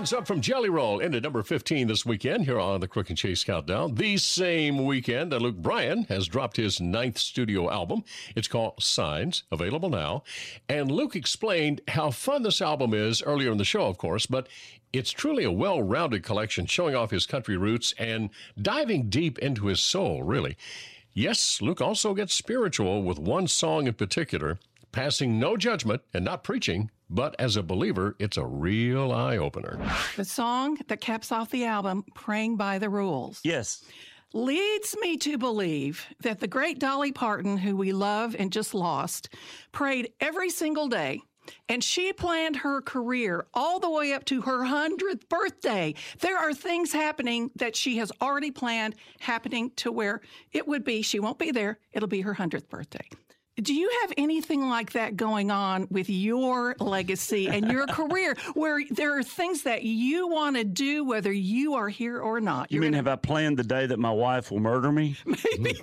Hands Up from Jelly Roll into number 15 this weekend here on the Crook and Chase Countdown. The same weekend that Luke Bryan has dropped his 9th studio album. It's called Signs, available now. And Luke explained how fun this album is earlier in the show, of course, but it's truly a well-rounded collection showing off his country roots and diving deep into his soul, really. Yes, Luke also gets spiritual with one song in particular, passing no judgment and not preaching, but as a believer, it's a real eye-opener. The song that caps off the album, Praying by the Rules. Yes. Leads me to believe that the great Dolly Parton, who we love and just lost, prayed every single day. And she planned her career all the way up to her 100th birthday. There are things happening that she has already planned happening to where it would be, she won't be there, it'll be her 100th birthday. Do you have anything like that going on with your legacy and your career where there are things that you want to do whether you are here or not? You mean, have I planned the day that my wife will murder me? Maybe.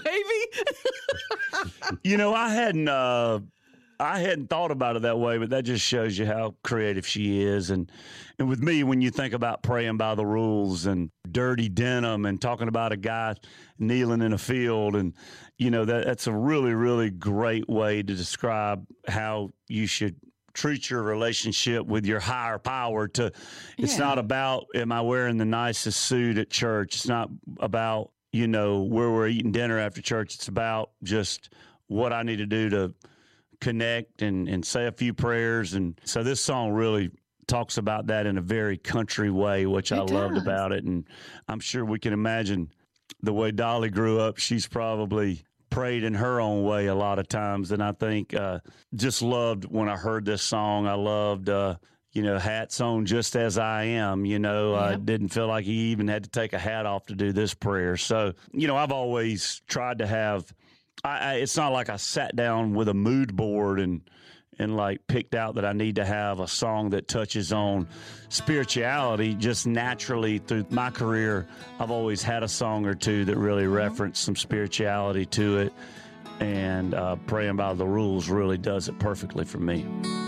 You know, I hadn't thought about it that way, but that just shows you how creative she is. And with me, when you think about praying by the rules and dirty denim and talking about a guy kneeling in a field, and, you know, that's a really, really great way to describe how you should treat your relationship with your higher power. It's not about, am I wearing the nicest suit at church? It's not about, you know, where we're eating dinner after church. It's about just what I need to do to connect and say a few prayers. And so this song really talks about that in a very country way, which I loved about it. And I'm sure we can imagine the way Dolly grew up. She's probably prayed in her own way a lot of times. And I think just loved when I heard this song. I loved, you know, hats on just as I am. You know, I didn't feel like he even had to take a hat off to do this prayer. So, you know, I've always tried to have, it's not like I sat down with a mood board and like picked out that I need to have a song that touches on spirituality. Just naturally through my career, I've always had a song or two that really reference some spirituality to it. And Praying by the Rules really does it perfectly for me.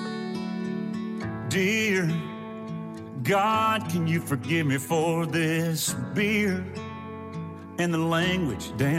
Dear God, can you forgive me for this beer and the language? Damn.